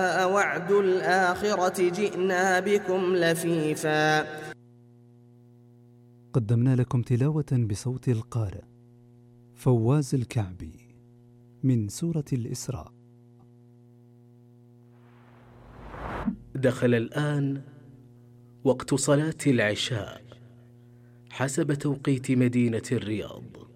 وعد الآخرة جئنا بكم لفيفا. قدمنا لكم تلاوة بصوت القارئ فواز الكعبي من سورة الإسراء. دخل الآن وقت صلاة العشاء حسب توقيت مدينة الرياض.